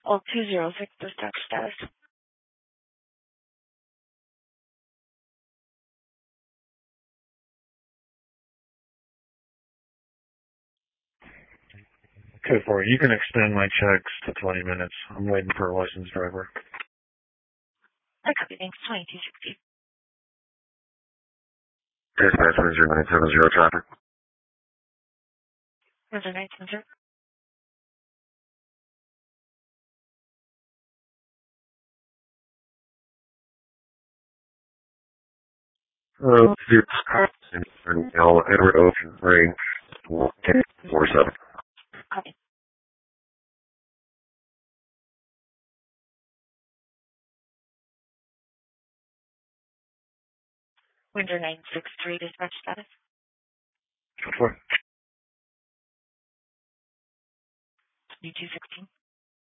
All 206 dispatch status. Okay, for you can extend my checks to 20 minutes. I'm waiting for a licensed driver. I copy, thanks. 2260. Dispatch 10970 traffic. 10970. Edward Ocean Range 47. Copy. Winter 963 dispatch status. 2216.